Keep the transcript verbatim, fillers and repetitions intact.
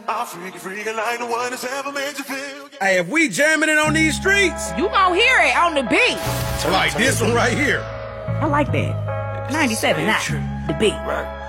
I'll freak, freak like the one that's ever made you feel. Hey, if we jamming it on these streets, you gon' hear it on the beat. Like this one right here. I like that. ninety-seven, not the beat.